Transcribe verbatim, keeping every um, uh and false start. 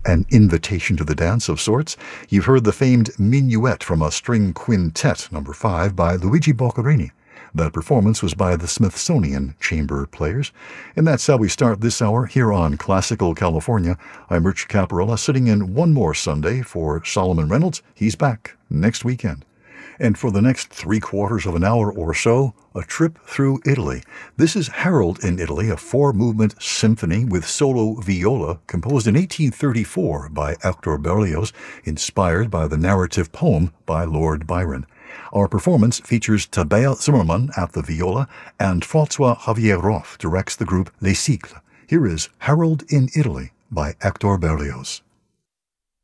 an invitation to the dance of sorts. You've heard the famed Minuet from a string quintet, number five, by Luigi Boccherini. That performance was by the Smithsonian Chamber Players. And that's how we start this hour here on Classical California. I'm Rich Caparella, sitting in one more Sunday for Solomon Reynolds. He's back next weekend. And for the next three quarters of an hour or so, a trip through Italy. This is Harold in Italy, a four-movement symphony with solo viola composed in eighteen thirty-four by Hector Berlioz, inspired by the narrative poem by Lord Byron. Our performance features Tabea Zimmermann at the viola, and François Xavier Roth directs the group Les Cycles. Here is Harold in Italy by Hector Berlioz.